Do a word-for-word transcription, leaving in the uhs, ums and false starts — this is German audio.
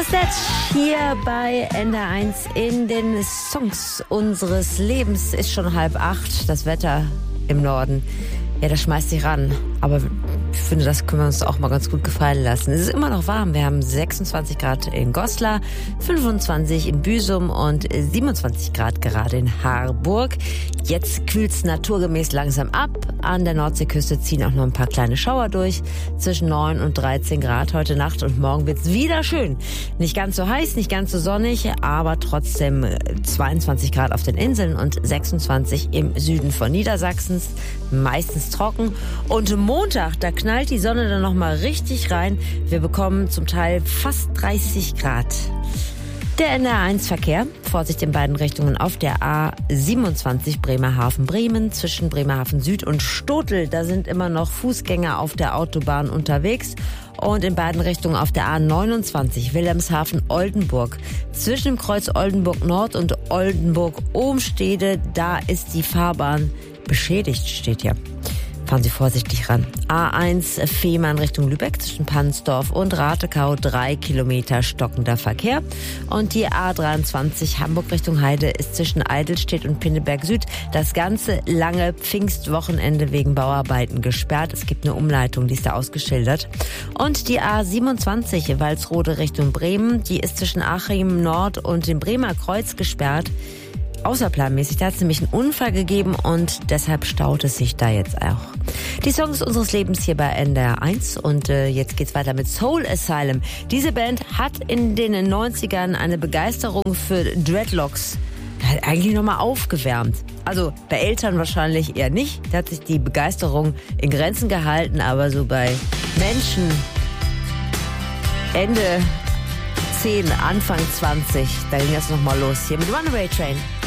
Let's hier bei N D R eins in den Songs unseres Lebens. Ist schon halb acht. Das Wetter im Norden, ja, das schmeißt sich ran. Aber ich finde, das können wir uns auch mal ganz gut gefallen lassen. Es ist immer noch warm. Wir haben sechsundzwanzig Grad in Goslar, fünfundzwanzig in Büsum und siebenundzwanzig Grad gerade in Harburg. Jetzt kühlt es naturgemäß langsam ab. An der Nordseeküste ziehen auch noch ein paar kleine Schauer durch. Zwischen neun und dreizehn Grad heute Nacht und morgen wird es wieder schön. Nicht ganz so heiß, nicht ganz so sonnig, aber trotzdem zweiundzwanzig Grad auf den Inseln und sechsundzwanzig im Süden von Niedersachsens. Meistens trocken. Und Montag, da knallt die Sonne dann nochmal richtig rein. Wir bekommen zum Teil fast dreißig Grad. Der N D R eins Verkehr. Vorsicht in beiden Richtungen auf der A siebenundzwanzig Bremerhaven-Bremen zwischen Bremerhaven Süd und Stotel. Da sind immer noch Fußgänger auf der Autobahn unterwegs. Und in beiden Richtungen auf der A neunundzwanzig Wilhelmshaven-Oldenburg. Zwischen dem Kreuz Oldenburg Nord und Oldenburg-Ohmstede, da ist die Fahrbahn beschädigt, steht hier. Fahren Sie vorsichtig ran. A eins Fehmarn Richtung Lübeck zwischen Pansdorf und Ratekau, drei Kilometer stockender Verkehr. Und die A dreiundzwanzig Hamburg Richtung Heide ist zwischen Eidelstedt und Pinneberg Süd das ganze lange Pfingstwochenende wegen Bauarbeiten gesperrt. Es gibt eine Umleitung, die ist da ausgeschildert. Und die A siebenundzwanzig Walsrode Richtung Bremen, die ist zwischen Achim Nord und dem Bremer Kreuz gesperrt. Außerplanmäßig, da hat es nämlich einen Unfall gegeben und deshalb staut es sich da jetzt auch. Die Songs unseres Lebens hier bei N D R eins und äh, jetzt geht's weiter mit Soul Asylum. Diese Band hat in den neunzigern eine Begeisterung für Dreadlocks hat eigentlich nochmal aufgewärmt. Also bei Eltern wahrscheinlich eher nicht. Da hat sich die Begeisterung in Grenzen gehalten, aber so bei Menschen Ende zehn, Anfang zwanzig, da ging das nochmal los hier mit Runaway Train.